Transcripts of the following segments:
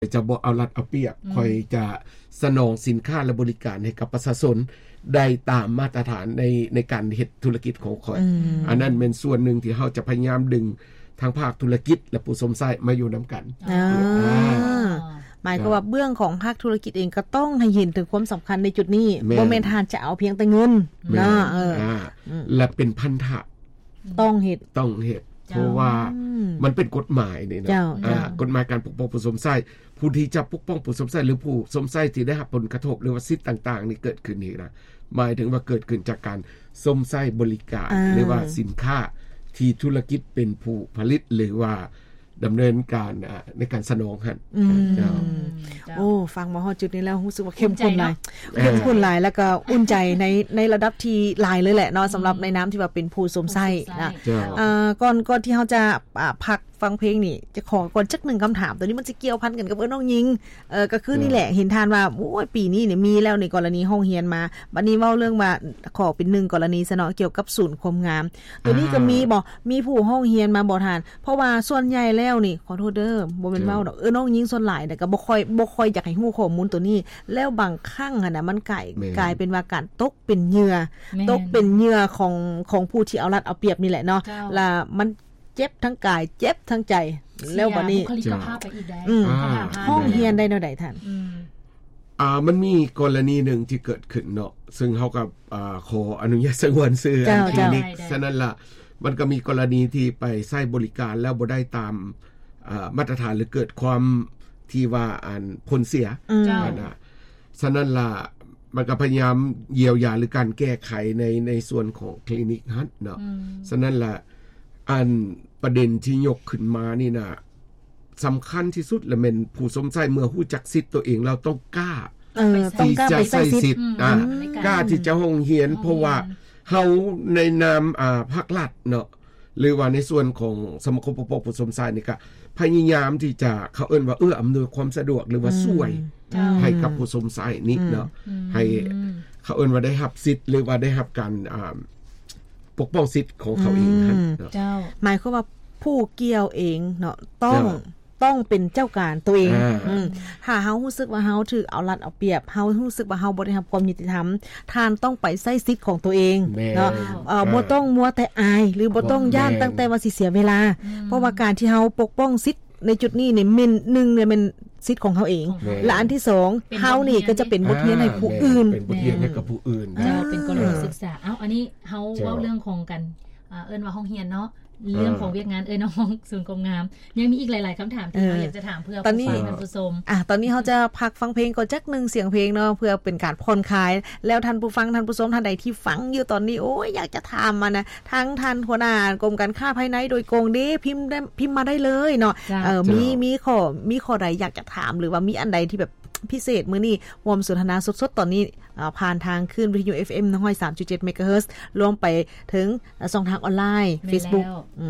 จะบ่เอารัดเอาเปรียบคอยจะสนองสินค้าและบริการให้กับประชาชนได้ตามมาตรฐานในการเฮ็ดธุรกิจของข้อยอันนั้นเป็นส่วนหนึ่งที่เฮาจะพยายามดึงทางภาคธุรกิจและผู้สมทรายมาอยู่นํากันหมายก็ว่าเบื้องของภาคธุรกิจเองก็ต้องให้เห็นถึงความสำคัญในจุดนี้บ่แม่นทานจะเอาเพียงแต่เงินนะและเป็นพันธะต้องเฮ็ดเพราะว่ามันเป็นกฎหมายนี่นะกฎหมายการปกป้องผู้สมทรายผู้ที่จะปกป้องผู้สมทรายหรือผู้สมทรายที่ได้รับผลกระทบหรือว่าสิทธิ์ต่างๆนี่เกิดขึ้นนี่นะหมายถึงว่าเกิดขึ้นจากการสมทรายบริการหรือว่าสินค้าที่ธุรกิจเป็นผู้ผลิตหรือว่าดำเนินการในการสนองหั่นโอ้ฟังมาฮอดจุดนี้แล้วรู้สึกว่าเข้มข้นหลายแล้วก็อุ่นใจในระดับที่หลายเลยแหละเนาะสำหรับในน้ำที่ว่าเป็นผู้สมไส้นะก่อนที่เฮาจะพักฟังเพลงนี่จะขอก่อนจัก1คำถามตัวนี้มันสิเกี่ยวพันกันกับน้องหญิงก็คือนี่แหละเห็นทานว่าโอ้ยปีนี้เนี่ยมีแล้วในกรณีห้องเรียนมาบัดนี้เว้าเรื่องว่าขอเป็น1กรณีซะเนาะเกี่ยวกับศูนย์ความงามตัวนี้ก็มีผู้ห้องเรียนมาบ่ทานเพราะว่าส่วนใหญ่แล้วนี่ขอโทษเด้อบ่แม่นเว้าดอกน้องหญิงส่วนหลายแต่ก็บ่ค่อยอยากให้ฮู้ข้อมูลตัวนี้แล้วบางครั้งน่ะมันกลายเป็นว่าการตกเป็นเหยื่อของผู้ที่เอารัดเอาเปรียบนี่แหละเนาะล่ะมันเจ็บทั้งกายเจ็บทั้งใจแล้วบัดนี้บุคลิกภาพไปอีกได้ห้องเรียนได้แนวใดท่านมันมีกรณีหนึ่งที่เกิดขึ้นเนาะซึ่งเฮากับขออนุญาตสงวนชื่อคลินิกฉะนั้นล่ะมันก็มีกรณีที่ไปใช้บริการแล้วบ่ได้ตามมาตรฐานหรือเกิดความที่ว่าผลเสียนะฉะนั้นล่ะมันก็พยายามเยียวยาหรือการแก้ไขในส่วนของคลินิกนั้นเนาะฉะนั้นล่ะประเด็นที่ยกขึ้นมานี่นะสำคัญที่สุดและเป็นผู้สมทรายเมื่อรู้จักสิทธิ์ตัวเองเราต้องกล้าที่จะใช้สิทธิ์กล้าที่จะห้องเรียนเพราะว่าเฮาในนามภาครัฐเนาะหรือว่าในส่วนของสมาคมปกป้องผู้สมทรายนี่ก็พยายามที่จะเขาเอิ้นว่าอำนวยความสะดวกหรือว่าช่วยให้กับผู้สมทรายนี่เนาะให้เขาเอิ้นว่าได้รับสิทธิ์หรือว่าได้รับการปกป้องสิทธิ์ของเขาเองครับเจ้าหมายความว่าผู้เกี่ยวเองเนาะต้องเป็นเจ้าการตัวเองถ้าเฮารู้สึกว่าเฮาถูกเอารัดเอาเปรียบเฮารู้สึกว่าเฮาบ่ได้รับความยุติธรรมท่านต้องไปใช้สิทธิ์ของตัวเองเนาะบ่ต้องมัวแต่อายหรือบ่ต้องย่านตั้งแต่ว่าสิเสียเวลาเพราะว่าการที่เฮาปกป้องสิทธิ์ในจุดนี้นี่1เนี่ยมันสิทธิ์ของเขาเองและอันที่2เฮานี่ก็จะเป็นบทเรียนให้ผู้อื่นเป็นบทเรียนให้กับผู้อื่นเป็นกรณีศึกษาอันนี้เฮาเว้าเรื่องของกันเอิ้นว่าห้องเรียนเนาะเรื่องของเวียกงานน้องศูนย์ความงามยังมีอีกหลายๆคำถามที่เราอยากจะถามเพื่อผู้ฟังท่านผู้ชมตอนนี้เฮาจะพักฟังเพลงก่อนจัก1เสียงเพลงเนาะเพื่อเป็นการผ่อนคลายแล้วท่านผู้ฟังท่านผู้ชมท่านใดที่ฟังอยู่ตอนนี้โอ้ยอยากจะถามมานะทั้งท่านหัวหน้ากรมการค้าภายในโดยกงเด้พิมพ์มาได้เลยเนาะมีข้อใดอยากจะถามหรือว่ามีอันใดที่แบบพิเศษมื้อนี้ร่วมสนทนาสดๆตอนนี้ผ่านทางคลื่นวิทยุ FM 103.7 MHz รวมไปถึงช่องทางออนไลน์ Facebook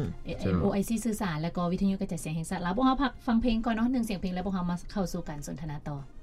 OIC สื่อสารและก็วิทยุกระจายเสียงแห่งชาติแล้วพวกเฮาพักฟังเพลงก่อนเนาะ1เสียงเพลงแล้วพวกเฮามาเข้าสู่การสนทนาต่อ